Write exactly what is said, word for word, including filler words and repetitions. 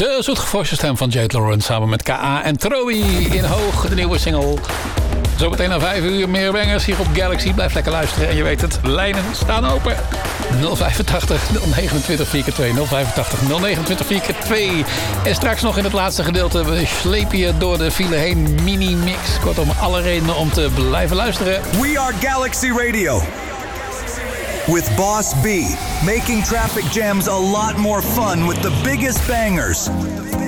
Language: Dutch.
De zoetgevoiste stem van Jade Lawrence samen met K A en Troy in Hoog, de nieuwe single. Zometeen na vijf uur meer bangers hier op Galaxy. Blijf lekker luisteren en je weet het, lijnen staan open. nul vijfentachtig nul negenentwintig vier keer twee. nul vijfentachtig nul negenentwintig vier keer twee. En straks nog in het laatste gedeelte. We slepen je door de file heen. Mini-mix. Kortom, alle redenen om te blijven luisteren. We are Galaxy Radio. With Boss B. Making traffic jams a lot more fun with the biggest bangers.